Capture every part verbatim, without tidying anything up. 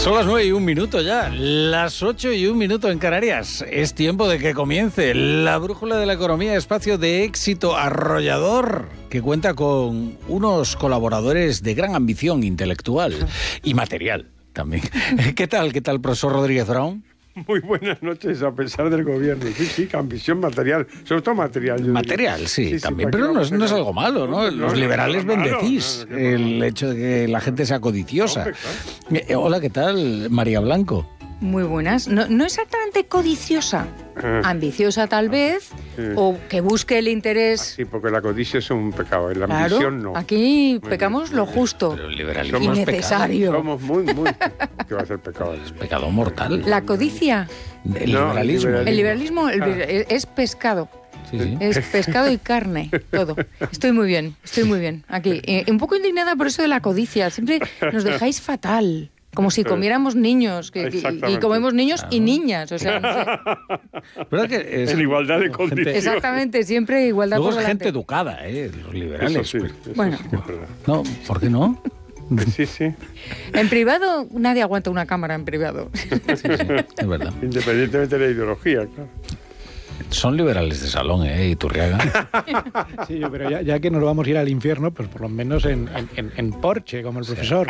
Son las nueve y un minuto ya, las ocho y un minuto en Canarias. Es tiempo de que comience la brújula de la economía, espacio de éxito arrollador que cuenta con unos colaboradores de gran ambición intelectual y material también. ¿Qué tal, qué tal, profesor Rodríguez Brown? Muy buenas noches, a pesar del gobierno. Sí, sí, ambición material, sobre todo material. Material, sí, sí, también, sí, pero no es, no es algo malo, ¿no? Los no, liberales no, no, bendecís no, no, no, no, el hecho de que la gente sea codiciosa. No, eh, hola, ¿qué tal, María Blanco? Muy buenas. No, no exactamente codiciosa, ah. ambiciosa tal vez, sí. o que busque el interés. Ah, sí, porque la codicia es un pecado, la claro, ambición no. Aquí muy pecamos bien, lo justo pero el liberalismo y necesario. Somos muy, muy... ¿Qué va a ser pecado? Es pecado mortal. La codicia. El no, liberalismo. El liberalismo el, ah. es pescado. Sí, sí. Es pescado y carne, todo. Estoy muy bien, estoy muy bien. Aquí, eh, un poco indignada por eso de la codicia. Siempre nos dejáis fatal. Como si comiéramos niños, que, y, y comemos niños claro. y niñas, o sea, no sé. ¿Verdad que es en igualdad de condiciones? Exactamente, siempre igualdad Luego por es delante. gente educada, ¿eh? Los liberales. Eso sí, eso bueno. sí, es verdad. No, ¿por qué no? Sí, sí. En privado, nadie aguanta una cámara en privado. Sí, sí, es verdad. Independientemente de la ideología, claro. Son liberales de salón, ¿eh? Iturriaga. Sí, pero ya, ya que nos vamos a ir al infierno, pues por lo menos en, en, en Porsche, como el profesor.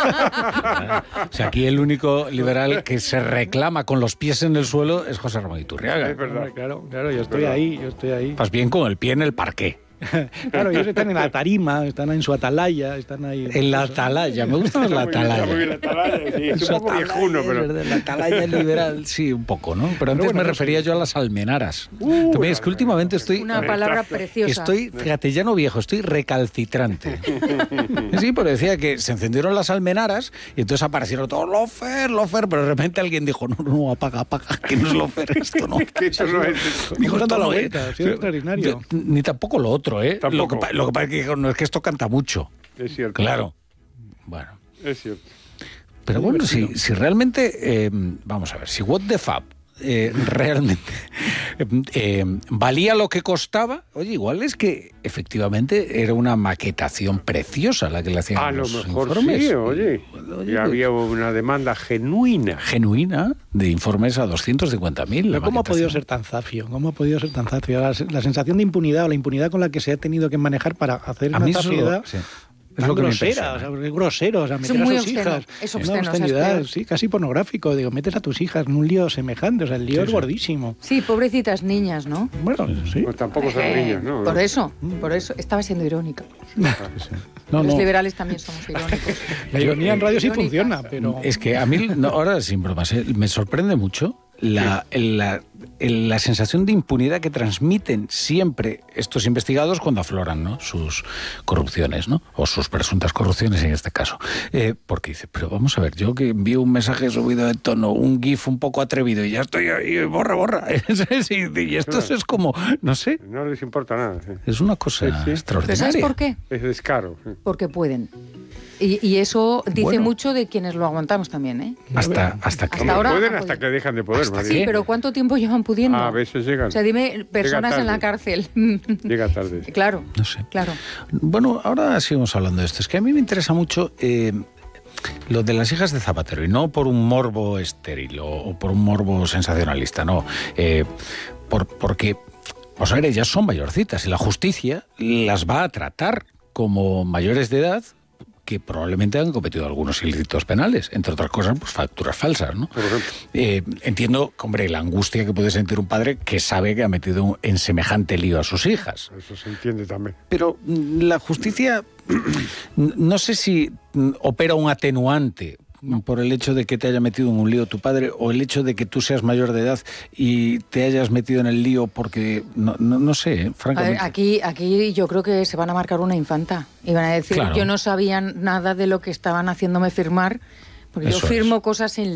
O sea, aquí el único liberal que se reclama con los pies en el suelo es José Ramón Iturriaga. Es verdad. Claro, claro, yo estoy ahí, yo estoy ahí. Vas bien con el pie en el parqué. Claro, ellos están en la tarima, están en su atalaya, están ahí... En la atalaya, me gusta más la atalaya. Está muy bien la atalaya, sí, es un poco viejuno, pero... La atalaya liberal, sí, un poco, ¿no? Pero antes pero bueno, me refería yo a las almenaras. Uh, También es que últimamente estoy... Una palabra preciosa. Estoy, fíjate, ya no viejo, estoy recalcitrante. Sí, pero decía que se encendieron las almenaras y entonces aparecieron todos lofer, lofer, pero de repente alguien dijo, no, no, apaga, apaga, que no es lofer esto, ¿no? Que eso no es... Dijo, esto no es, es extraordinario. Ni tampoco lo otro, ¿eh? Lo que, lo que pasa es que no es que esto canta mucho. Es cierto. Claro. Bueno. Es cierto. Pero bueno, si, si realmente, eh, vamos a ver, si What the Fab eh, realmente eh, valía lo que costaba, oye, igual es que efectivamente era una maquetación preciosa la que le hacían a los lo mejor informes. Sí, oye. oye y había una demanda genuina. Genuina de informes a doscientos cincuenta mil. ¿Cómo ha podido ser tan zafio? ¿Cómo ha podido ser tan zafio? La, la sensación de impunidad o la impunidad con la que se ha tenido que manejar para hacer a una mí zafiedad... Sí. Es lo que grosera, o sea, es grosero, o sea, meter a sus obsceno, hijas. Es obsceno, una obscenidad, sí, casi pornográfico. Digo, metes a tus hijas en un lío semejante, o sea, el lío sí, es sí. gordísimo. Sí, pobrecitas niñas, ¿no? Bueno, sí. Pues tampoco son eh, niños, ¿no? Por eso, por eso, estaba siendo irónica. Sí, sí. No, Los no. liberales también somos irónicos. La ironía en radio sí Irónica. funciona, pero... Es que a mí, no, ahora sin bromas, ¿eh? me sorprende mucho la, la, la sensación de impunidad que transmiten siempre estos investigados cuando afloran, ¿no?, sus corrupciones, ¿no?, o sus presuntas corrupciones en este caso. Eh, porque dice, pero vamos a ver, yo que envío un mensaje subido de tono, un GIF un poco atrevido y ya estoy ahí, borra, borra. Y esto es como, no sé. No les importa nada. Sí. Es una cosa sí, sí. extraordinaria. ¿Pero sabes por qué? Es descaro. Sí. Porque pueden. Y, y eso dice bueno, mucho de quienes lo aguantamos también, ¿eh? Hasta, hasta que hasta ahora pueden, hasta que dejan de poder. Hasta sí, pero ¿cuánto tiempo llevan pudiendo? A veces llegan. O sea, dime, personas en la cárcel. Llega tarde. Sí. Claro, no sé. Claro. Bueno, ahora seguimos hablando de esto. Es que a mí me interesa mucho eh, lo de las hijas de Zapatero, y no por un morbo estéril o, o por un morbo sensacionalista, no. Eh, por, porque, vamos a ver, ellas son mayorcitas y la justicia las va a tratar como mayores de edad que probablemente han cometido algunos ilícitos penales, entre otras cosas, pues facturas falsas, ¿no? Eh, entiendo, hombre, la angustia que puede sentir un padre que sabe que ha metido en semejante lío a sus hijas. Eso se entiende también. Pero la justicia, no sé si opera un atenuante por el hecho de que te haya metido en un lío tu padre o el hecho de que tú seas mayor de edad y te hayas metido en el lío porque, no, no, no sé, ¿eh? Francamente. A ver, aquí, aquí yo creo que se van a marcar una infanta y van a decir, claro, yo no sabía nada de lo que estaban haciéndome firmar, porque Eso yo firmo es. cosas sin